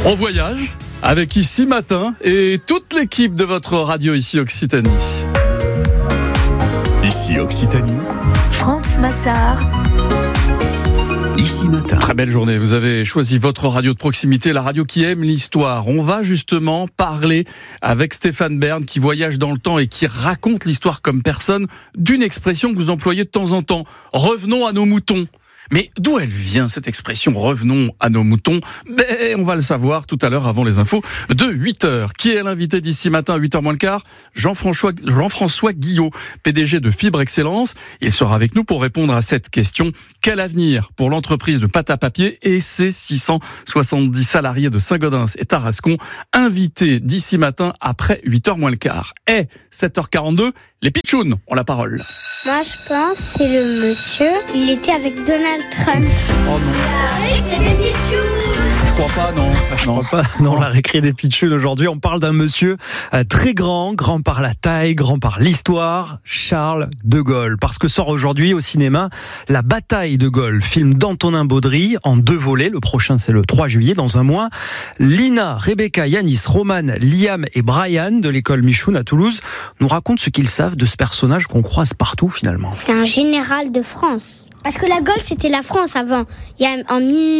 On voyage avec Ici Matin et toute l'équipe de votre radio Ici Occitanie. Ici Occitanie, France Massard. Ici Matin. Très belle journée, vous avez choisi votre radio de proximité, la radio qui aime l'histoire. On va justement parler avec Stéphane Bern qui voyage dans le temps et qui raconte l'histoire comme personne d'une expression que vous employez de temps en temps. Revenons à nos moutons. Mais d'où elle vient cette expression « revenons à nos moutons » ? On va le savoir tout à l'heure avant les infos de 8h. Qui est l'invité d'ici matin à 8h moins le quart ? Jean-François Guillot, PDG de Fibre Excellence. Il sera avec nous pour répondre à cette question. Quel avenir pour l'entreprise de pâte à papier et ses 670 salariés de Saint-Gaudens et Tarascon ? Invité d'ici matin après 8h moins le quart. Et 7h42, les pitchouns ont la parole. Moi, je pense que c'est le monsieur. Il était avec Donald Trump. Oh non. Je crois pas, non. Je crois pas. Non, la récré des pitchouns aujourd'hui, on parle d'un monsieur très grand par la taille, grand par l'histoire, Charles de Gaulle. Parce que sort aujourd'hui au cinéma La Bataille de Gaulle, film d'Antonin Baudry en 2 volets. Le prochain, c'est le 3 juillet, dans un mois. Lina, Rebecca, Yanis, Roman, Liam et Brian de l'école Michoun à Toulouse nous racontent ce qu'ils savent de ce personnage qu'on croise partout finalement. C'est un général de France. Parce que la Gaule, c'était la France avant. Il y a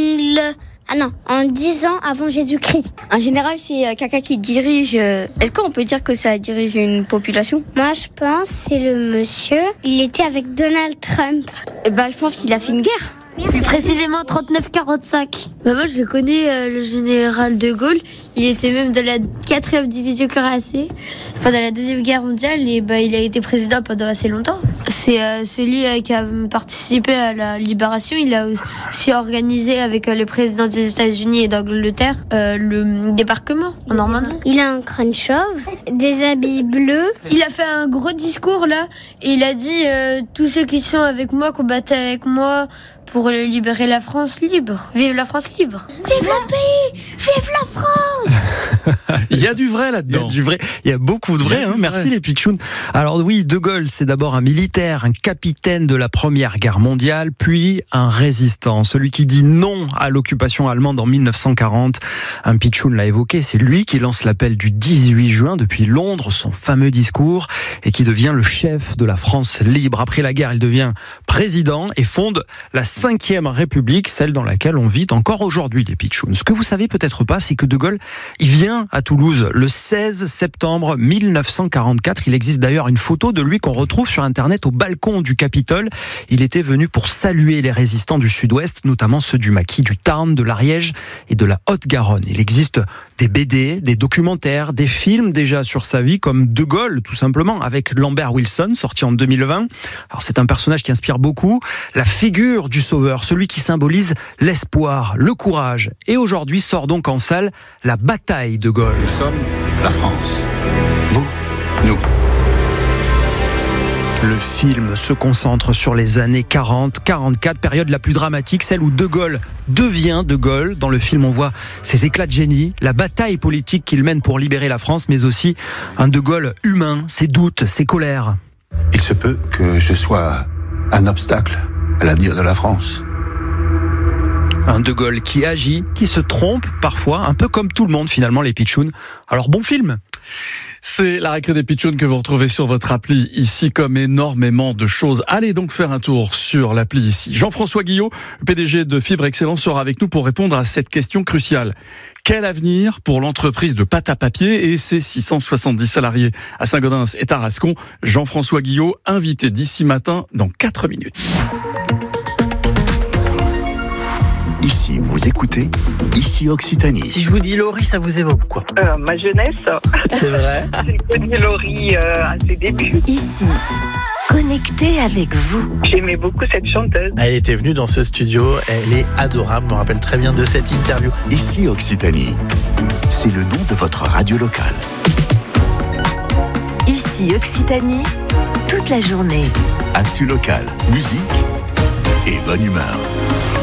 en 10 ans avant Jésus-Christ. Un général, c'est quelqu'un qui dirige... Est-ce qu'on peut dire que ça dirige une population ? Moi, je pense que c'est le monsieur. Il était avec Donald Trump. Je pense qu'il a fait une guerre. Plus précisément 39-45. Moi, je connais le général de Gaulle. Il était même de la 4e division cuirassée pendant la 2e guerre mondiale et il a été président pendant assez longtemps. C'est celui qui a participé à la libération. Il a aussi organisé avec les présidents des États-Unis et d'Angleterre le débarquement en Normandie. Il a un crâne chauve, des habits bleus. Il a fait un gros discours là et il a dit tous ceux qui sont avec moi combattaient avec moi pour libérer la France libre. Vive la France libre. Vive le pays. Vive la France. Il y a du vrai là-dedans. Il y a beaucoup de vrai. Merci les pitchouns. Alors oui, De Gaulle, c'est d'abord un militaire, un capitaine de la Première Guerre mondiale, puis un résistant. Celui qui dit non à l'occupation allemande en 1940. Un pitchoun l'a évoqué, c'est lui qui lance l'appel du 18 juin depuis Londres, son fameux discours, et qui devient le chef de la France libre. Après la guerre, il devient président et fonde la 5e République, celle dans laquelle on vit encore aujourd'hui, les pitchouns. Ce que vous savez peut-être pas, c'est que De Gaulle, il vient à Toulouse le 16 septembre 1944. Il existe d'ailleurs une photo de lui qu'on retrouve sur Internet au balcon du Capitole. Il était venu pour saluer les résistants du Sud-Ouest, notamment ceux du maquis du Tarn, de l'Ariège et de la Haute-Garonne. Il existe des BD, des documentaires, des films déjà sur sa vie, comme De Gaulle, tout simplement, avec Lambert Wilson, sorti en 2020. Alors c'est un personnage qui inspire beaucoup. La figure du sauveur, celui qui symbolise l'espoir, le courage. Et aujourd'hui sort donc en salle La Bataille de Gaulle. Nous sommes la France. Vous, nous. Le film se concentre sur les années 40-44, période la plus dramatique, celle où De Gaulle devient De Gaulle. Dans le film, on voit ses éclats de génie, la bataille politique qu'il mène pour libérer la France, mais aussi un De Gaulle humain, ses doutes, ses colères. Il se peut que je sois un obstacle à l'avenir de la France. Un De Gaulle qui agit, qui se trompe parfois, un peu comme tout le monde finalement, les pitchouns. Alors bon film. C'est la récré des pitchouns que vous retrouvez sur votre appli ici, comme énormément de choses. Allez donc faire un tour sur l'appli ici. Jean-François Guillot, PDG de Fibre Excellence, sera avec nous pour répondre à cette question cruciale. Quel avenir pour l'entreprise de pâte à papier et ses 670 salariés à Saint-Gaudens et Tarascon ? Jean-François Guillot, invité d'ici matin dans 4 minutes. Ici, vous écoutez Ici Occitanie. Si je vous dis Laurie, ça vous évoque quoi ? Ma jeunesse. C'est vrai. J'ai connu Laurie à ses débuts. Ici, connecté avec vous. J'aimais beaucoup cette chanteuse. Elle était venue dans ce studio, elle est adorable, je me rappelle très bien de cette interview. Ici Occitanie, c'est le nom de votre radio locale. Ici Occitanie, toute la journée. Actu locale, musique et bonne humeur.